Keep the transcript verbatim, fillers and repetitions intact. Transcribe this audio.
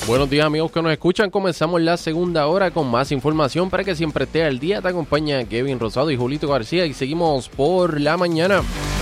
Buenos días amigos que nos escuchan, comenzamos la segunda hora con más información para que siempre esté al día. Te acompaña Kevin Rosado y Julito García y seguimos por la mañana.